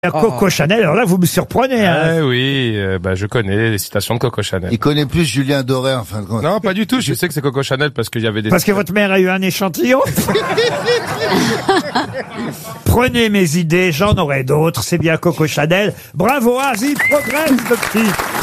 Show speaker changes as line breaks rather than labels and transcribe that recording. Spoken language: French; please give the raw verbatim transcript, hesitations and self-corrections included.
Coco Chanel, alors là vous me surprenez. Hein.
Ah oui, euh, bah je connais les citations de Coco Chanel.
Il connaît plus Julien Doré en fin de compte.
Non, pas du tout. Je sais que c'est Coco Chanel parce qu'il y avait des.
Parce que votre mère a eu un échantillon. Prenez mes idées, j'en aurai d'autres. C'est bien Coco Chanel. Bravo, Asie progresse, le petit.